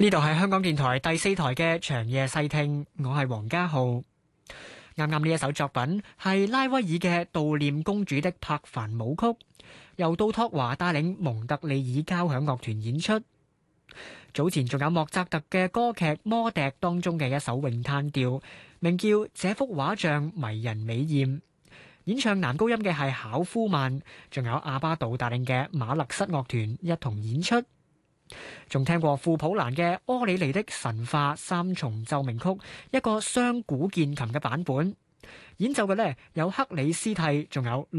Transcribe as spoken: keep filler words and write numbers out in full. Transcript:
呢度係香港電台第四台嘅長夜細聽，我係黃家浩。啱啱呢一首作品係拉威爾嘅悼念公主的柏凡舞曲，由杜托華帶領蒙特利爾交響樂團演出。早前仲有莫扎特嘅歌劇《魔笛》當中嘅一首詠嘆調，名叫《這幅畫像迷人美豔》。演唱男高音嘅係考夫曼，仲有阿巴杜帶領嘅馬勒瑟樂團一同演出。仲聽過庫普蘭嘅柯里尼的神話三重奏鳴曲，一個雙鼓鍵琴嘅版本。演奏嘅呢有克里斯蒂，仲有